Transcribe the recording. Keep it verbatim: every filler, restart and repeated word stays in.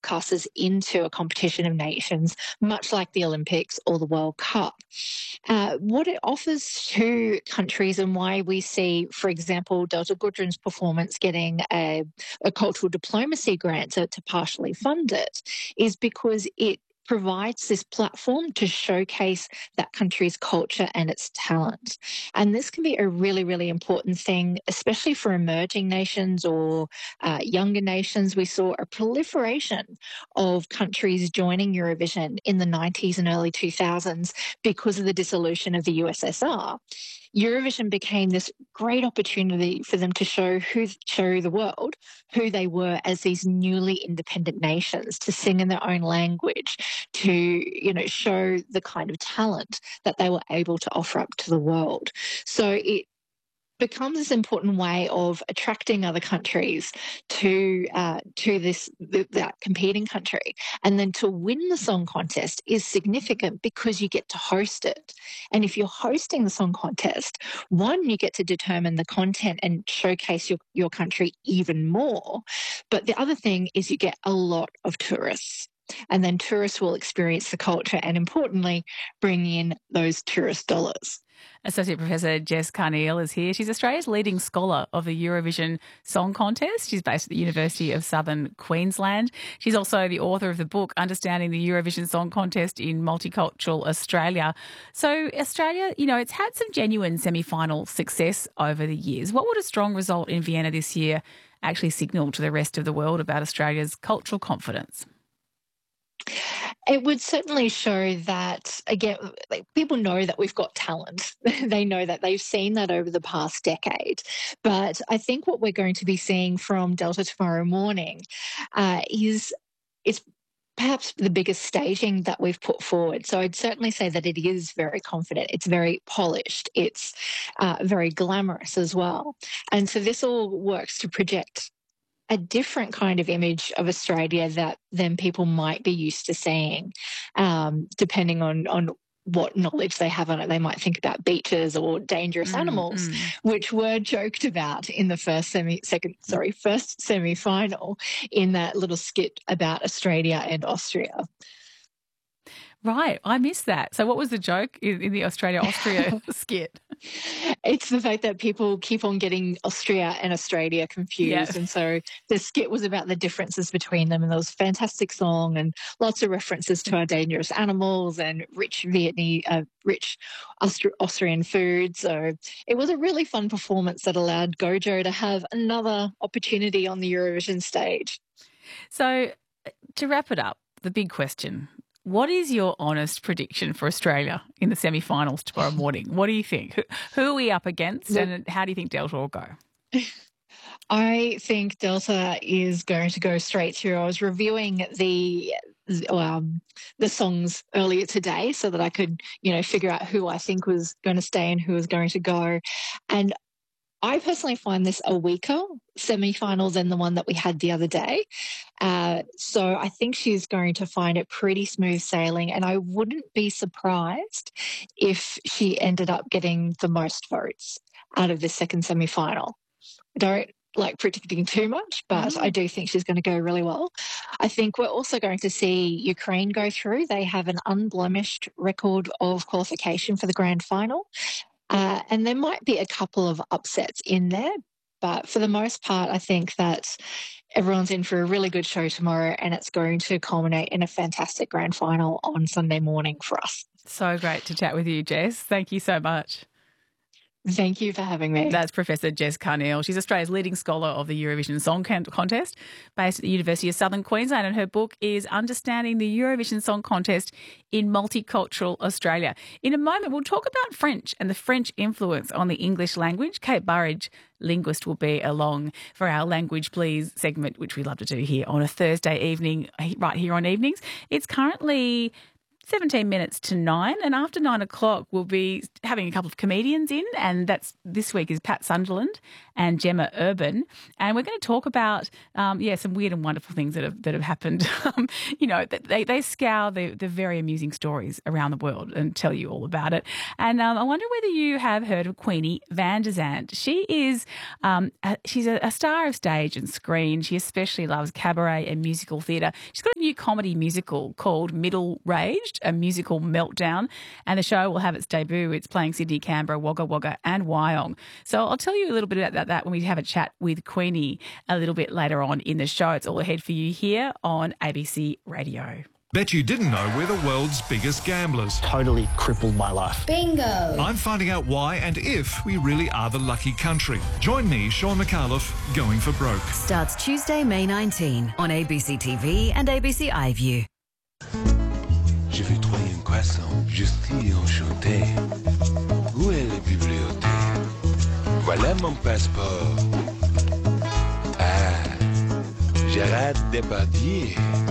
broadcasters into a competition of nations, much like the Olympics or the World Cup. Uh, what it offers to countries and why we see, for example, Delta Goodrun's performance getting a, a cultural diplomacy grant to, to partially fund it is because it provides this platform to showcase that country's culture and its talent. And this can be a really, really important thing, especially for emerging nations or uh, younger nations. We saw a proliferation of countries joining Eurovision in the nineties and early two thousands because of the dissolution of the U S S R. Eurovision became this great opportunity for them to show who show the world who they were as these newly independent nations, to sing in their own language, to you know show the kind of talent that they were able to offer up to the world. So it becomes this important way of attracting other countries to uh, to this th- that competing country, and then to win the song contest is significant because you get to host it. And if you're hosting the song contest, one, you get to determine the content and showcase your, your country even more. But the other thing is you get a lot of tourists. And then tourists will experience the culture and, importantly, bring in those tourist dollars. Associate Professor Jess Carneil is here. She's Australia's leading scholar of the Eurovision Song Contest. She's based at the University of Southern Queensland. She's also the author of the book Understanding the Eurovision Song Contest in Multicultural Australia. So Australia, you know, it's had some genuine semi-final success over the years. What would a strong result in Vienna this year actually signal to the rest of the world about Australia's cultural confidence? It would certainly show that, again, like, people know that we've got talent. They know that. They've seen that over the past decade. But I think what we're going to be seeing from Delta tomorrow morning uh, is is perhaps the biggest staging that we've put forward. So I'd certainly say that it is very confident. It's very polished. It's uh, very glamorous as well. And so this all works to project a different kind of image of Australia that than people might be used to seeing, um, depending on on what knowledge they have on it. They might think about beaches or dangerous Mm, animals, mm. which were joked about in the first semi second sorry first semi final in that little skit about Australia and Austria. Right, I missed that. So what was the joke in, in the Australia-Austria skit? It's the fact that people keep on getting Austria and Australia confused. Yeah. And so the skit was about the differences between them. And there was a fantastic song and lots of references to our dangerous animals and rich Vietnamese, uh, rich Austri- Austrian food. So it was a really fun performance that allowed Gojo to have another opportunity on the Eurovision stage. So to wrap it up, the big question. What is your honest prediction for Australia in the semi-finals tomorrow morning? What do you think? Who, who are we up against, Look, and how do you think Delta will go? I think Delta is going to go straight through. I was reviewing the um, the songs earlier today so that I could, you know, figure out who I think was going to stay and who was going to go. And I personally find this a weaker semi-final than the one that we had the other day. Uh, so I think she's going to find it pretty smooth sailing, and I wouldn't be surprised if she ended up getting the most votes out of this second semi-final. I don't like predicting too much, but Mm. I do think she's going to go really well. I think we're also going to see Ukraine go through. They have an unblemished record of qualification for the grand final. Uh, and there might be a couple of upsets in there, but for the most part, I think that everyone's in for a really good show tomorrow, and it's going to culminate in a fantastic grand final on Sunday morning for us. So great to chat with you, Jess. Thank you so much. Thank you for having me. That's Professor Jess Carneil. She's Australia's leading scholar of the Eurovision Song Contest, based at the University of Southern Queensland, and her book is Understanding the Eurovision Song Contest in Multicultural Australia. In a moment, we'll talk about French and the French influence on the English language. Kate Burridge, linguist, will be along for our Language Please segment, which we love to do here on a Thursday evening, right here on Evenings. It's currently seventeen minutes to nine. And after nine o'clock, we'll be having a couple of comedians in. And that's this week is Pat Sunderland and Gemma Urban. And we're going to talk about, um, yeah, some weird and wonderful things that have that have happened. Um, you know, they, they scour the, the very amusing stories around the world and tell you all about it. And um, I wonder whether you have heard of Queenie van der Zandt. She is, um, a, she's a, a star of stage and screen. She especially loves cabaret and musical theatre. She's got a new comedy musical called Middle Raged, a musical meltdown. And the show will have its debut. It's playing Sydney, Canberra, Wagga Wagga and Wyong. So I'll tell you a little bit about that when we have a chat with Queenie a little bit later on in the show. It's all ahead for you here on A B C Radio. Bet you didn't know we're the world's biggest gamblers. Totally crippled my life. Bingo! I'm finding out why and if we really are the lucky country. Join me, Sean McAuliffe, Going for Broke. Starts Tuesday, May nineteenth on A B C T V and A B C iView. Je veux trouver un croissant, je suis enchanté. Où est la bibliothèque? Voilà mon passeport. Ah, Gérard Depardieu.